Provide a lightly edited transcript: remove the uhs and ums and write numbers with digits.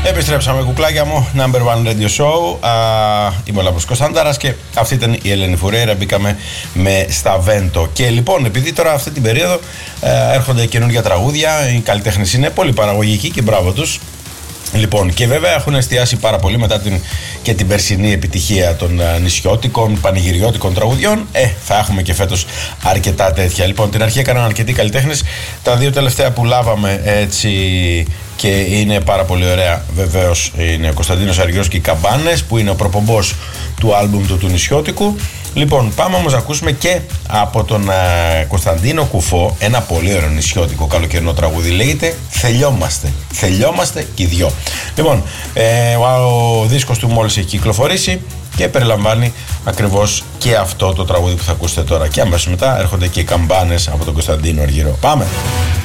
Επιστρέψαμε, κουκλάκια μου. Number One Radio Show. Είμαι ο Λάμπρος Κωνσταντάρας και αυτή ήταν η Ελένη Φουρέιρα. Μπήκαμε με Σταβέντο. Και λοιπόν, επειδή τώρα αυτή την περίοδο έρχονται καινούργια τραγούδια, οι καλλιτέχνες είναι πολύ παραγωγικοί και μπράβο τους. Λοιπόν, και βέβαια έχουν εστιάσει πάρα πολύ μετά και την περσινή επιτυχία των νησιώτικων, πανηγυριώτικων τραγουδιών. Θα έχουμε και φέτος αρκετά τέτοια. Λοιπόν, την αρχή έκαναν αρκετοί καλλιτέχνες. Τα δύο τελευταία που λάβαμε έτσι και είναι πάρα πολύ ωραία, βεβαίως, είναι ο Κωνσταντίνος Αργυρός και οι Καμπάνες, που είναι ο προπομπός του άλμπουμ του νησιώτικου. Λοιπόν, πάμε όμως να ακούσουμε και από τον Κωνσταντίνο Κουφό ένα πολύ ωραίο νησιώτικο καλοκαιρινό τραγούδι. Λέγεται Θελιόμαστε. Θελιόμαστε και οι δυο. Λοιπόν, ο δίσκος του μόλις έχει κυκλοφορήσει και περιλαμβάνει ακριβώς και αυτό το τραγούδι που θα ακούσετε τώρα. Και αμέσως μετά έρχονται και οι Καμπάνες από τον Κωνσταντίνο Αργυρό. Πάμε!